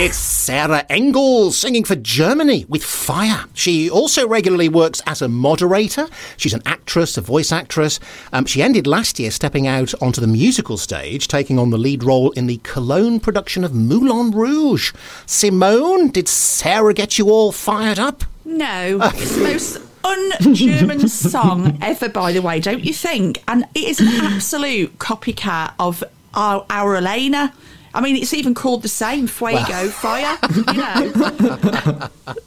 It's Sarah Engel singing for Germany with Fire. She also regularly works as a moderator. She's an actress, a voice actress. She ended last year stepping out onto the musical stage, taking on the lead role in the Cologne production of Moulin Rouge. Simone, did Sarah get you all fired up? No, it's the most un-German song ever, by the way, don't you think? And it is an absolute copycat of our Elena. I mean, it's even called the same, Fuego, Fire, you know.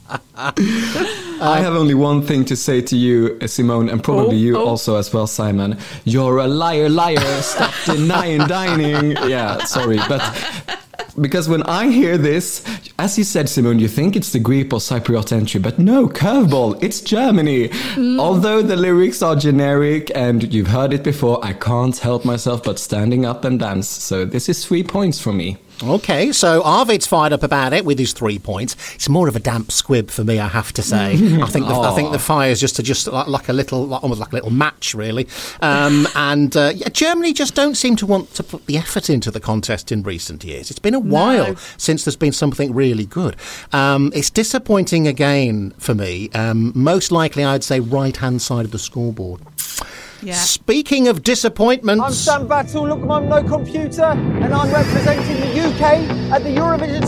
I have only one thing to say to you, Simone, and probably you also as well, Simon. You're a liar, liar, stop denying dining. Yeah, sorry, but... Because when I hear this, as you said, Simone, you think it's the Greek or Cypriot entry, but no, curveball, it's Germany. Although the lyrics are generic and you've heard it before, I can't help myself but standing up and dance. So this is 3 points for me. OK, so Arvid's fired up about it with his 3 points. It's more of a damp squib for me, I have to say. I think the fire's just like a little, almost like a little match, really. Germany just don't seem to want to put the effort into the contest in recent years. It's been a while since there's been something really good. It's disappointing again for me. Most likely, I'd say right-hand side of the scoreboard. Yeah. Speaking of disappointments... I'm Sam Battle, look, I'm no computer, and I'm representing the UK at the Eurovision